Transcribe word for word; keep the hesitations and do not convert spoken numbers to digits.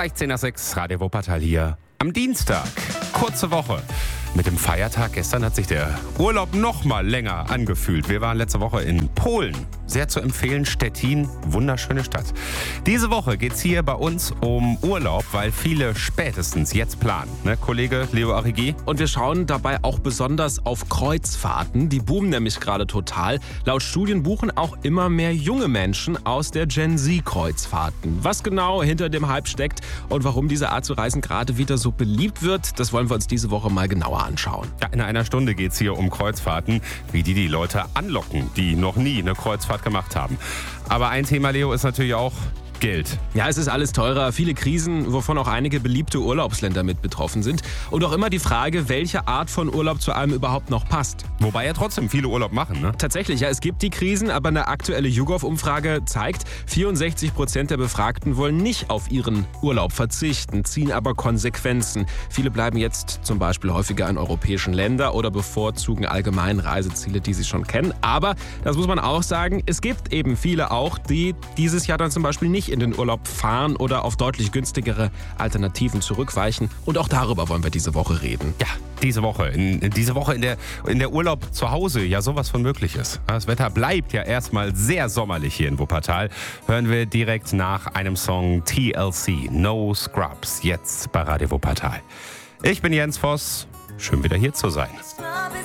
Gleich zehn nach sechs, Radio Wuppertal hier am Dienstag. Kurze Woche. Mit dem Feiertag gestern hat sich der Urlaub noch mal länger angefühlt. Wir waren letzte Woche in Polen. Sehr zu empfehlen, Stettin, wunderschöne Stadt. Diese Woche geht's hier bei uns um Urlaub, weil viele spätestens jetzt planen. Ne, Kollege Leo Arrighi? Und wir schauen dabei auch besonders auf Kreuzfahrten. Die boomen nämlich gerade total. Laut Studien buchen auch immer mehr junge Menschen aus der Gen Z-Kreuzfahrten. Was genau hinter dem Hype steckt und warum diese Art zu reisen gerade wieder so beliebt wird, das wollen wir uns diese Woche mal genauer anschauen. Ja, in einer Stunde geht's hier um Kreuzfahrten, wie die die Leute anlocken, die noch nie eine Kreuzfahrt gemacht haben. Aber ein Thema, Leo, ist natürlich auch Geld. Ja, es ist alles teurer. Viele Krisen, wovon auch einige beliebte Urlaubsländer mit betroffen sind. Und auch immer die Frage, welche Art von Urlaub zu einem überhaupt noch passt. Wobei ja trotzdem viele Urlaub machen, ne? Tatsächlich, ja, es gibt die Krisen, aber eine aktuelle YouGov-Umfrage zeigt, vierundsechzig Prozent der Befragten wollen nicht auf ihren Urlaub verzichten, ziehen aber Konsequenzen. Viele bleiben jetzt zum Beispiel häufiger in europäischen Ländern oder bevorzugen allgemein Reiseziele, die sie schon kennen. Aber, das muss man auch sagen, es gibt eben viele auch, die dieses Jahr dann zum Beispiel nicht in den Urlaub fahren oder auf deutlich günstigere Alternativen zurückweichen. Und auch darüber wollen wir diese Woche reden. Ja, diese Woche. In, in diese Woche, in der, in der Urlaub zu Hause ja sowas von möglich ist. Das Wetter bleibt ja erstmal sehr sommerlich hier in Wuppertal. Hören wir direkt nach einem Song T L C, No Scrubs, jetzt bei Radio Wuppertal. Ich bin Jens Voss. Schön wieder hier zu sein.